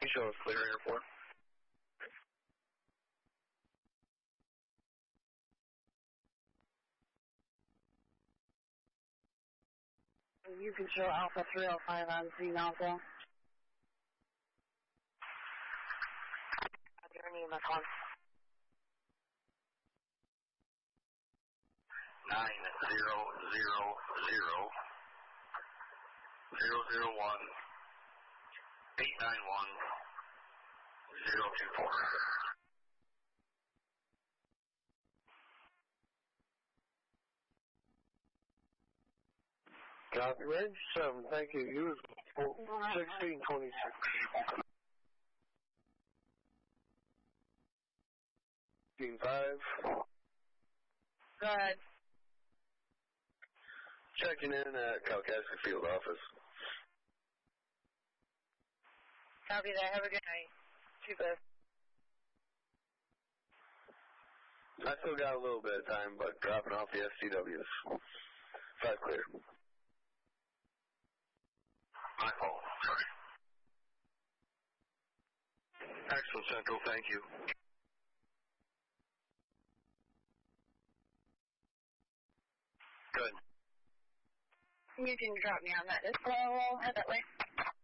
You show us clear airport. You can show Alpha 305 on scene also. Your name is on. 9000001-891-024. Copy, range 7, thank you. Use 1626. 15-5. Go ahead. Checking in at Kalkaska Field office. Copy that. Have a good night. Too bad. I still got a little bit of time, but dropping off the SCWs. 5 clear. My fault. Sorry. Excellent, Central. Thank you. Good. You can drop me on that display. We'll head that way.